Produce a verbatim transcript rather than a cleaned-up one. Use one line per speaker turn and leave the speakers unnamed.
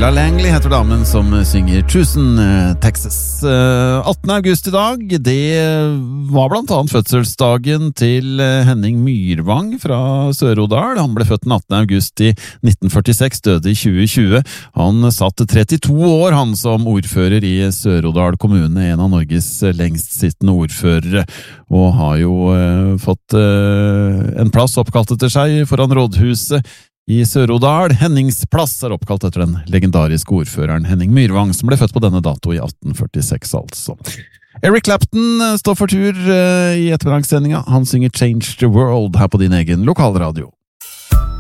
Sheila Langley heter damen som synger Tusen, Texas. attende august i dag, det var blant annet fødselsdagen til Henning Myrvang fra Sør-Odal. Han ble født den attende august i nitten førtiseks, døde i tjue tjue. Han satt trettito år, han som ordfører i Sør-Odal kommune, en av Norges lengst sittende ordførere, og har jo eh, fått eh, en plass oppkalt etter seg foran rådhuset i Sør-Odal. Hennings plass er oppkalt etter den legendariske ordføreren Henning Myrvang, som ble født på denne dato i atten førtiseks, altså. Eric Clapton står for tur i ettermiddagssendinga. Han synger Change the World her på din egen lokalradio.